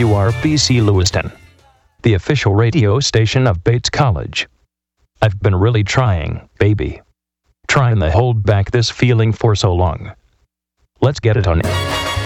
WRBC Lewiston, the official radio station of Bates College. I've been really trying, baby. Trying to hold back this feeling for so long. Let's get it on.